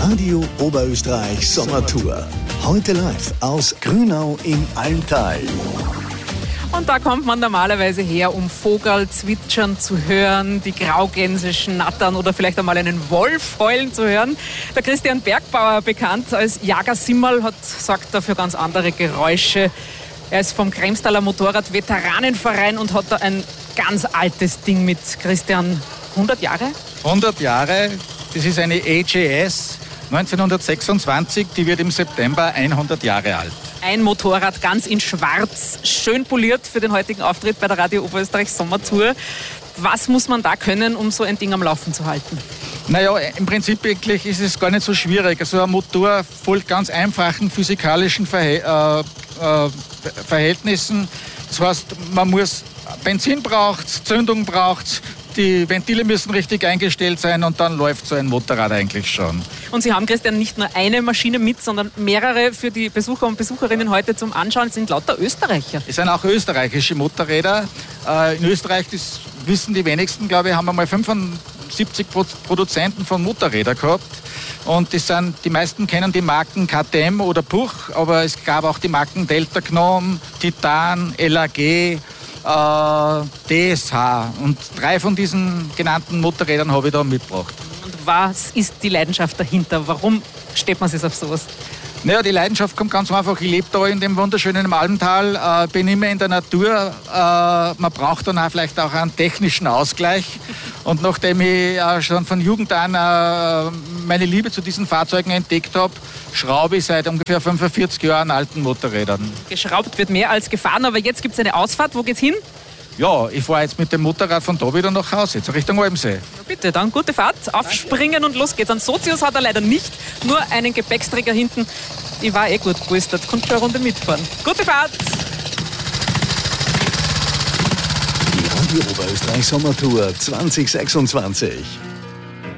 Radio Oberösterreich Sommertour. Heute live aus Grünau im Almtal. Und da kommt man normalerweise her, um Vogel zwitschern zu hören, die Graugänse schnattern oder vielleicht einmal einen Wolf heulen zu hören. Der Christian Bergbauer, bekannt als Jagersimmerl, sorgt dafür ganz andere Geräusche. Er ist vom Kremstaler Motorrad-Veteranenverein und hat da ein ganz altes Ding mit. Christian, 100 Jahre? 100 Jahre, das ist eine AJS 1926, die wird im September 100 Jahre alt. Ein Motorrad ganz in schwarz, schön poliert für den heutigen Auftritt bei der Radio Oberösterreich Sommertour. Was muss man da können, um so ein Ding am Laufen zu halten? Naja, im Prinzip wirklich ist es gar nicht so schwierig. Also ein Motor folgt ganz einfachen physikalischen Verhältnissen. Das heißt, man muss Benzin braucht, Zündung braucht, die Ventile müssen richtig eingestellt sein und dann läuft so ein Motorrad eigentlich schon. Und Sie haben, Christian, nicht nur eine Maschine mit, sondern mehrere für die Besucher und Besucherinnen heute zum Anschauen. Es sind lauter Österreicher. Es sind auch österreichische Motorräder. In Österreich, das wissen die wenigsten, glaube ich, haben wir mal 75 Produzenten von Motorrädern gehabt. Und die meisten kennen die Marken KTM oder Puch, aber es gab auch die Marken Delta Gnome, Titan, LAG, DSH. Und 3 von diesen genannten Motorrädern habe ich da mitgebracht. Und was ist die Leidenschaft dahinter? Warum steht man sich auf sowas? Naja, die Leidenschaft kommt ganz einfach. Ich lebe da in dem wunderschönen Almtal, bin immer in der Natur. Man braucht dann auch vielleicht auch einen technischen Ausgleich. Und nachdem ich schon von Jugend an meine Liebe zu diesen Fahrzeugen entdeckt habe, schraube ich seit ungefähr 45 Jahren an alten Motorrädern. Geschraubt wird mehr als gefahren, aber jetzt gibt es eine Ausfahrt. Wo geht's hin? Ja, ich fahre jetzt mit dem Motorrad von da wieder nach Hause, jetzt Richtung Almsee. Ja, bitte, dann gute Fahrt, aufspringen und los geht's. Ein Sozius hat er leider nicht, nur einen Gepäcksträger hinten. Ich war gut gepolstert, konnte schon eine Runde mitfahren. Gute Fahrt! Die Radio Oberösterreich Sommertour 2026.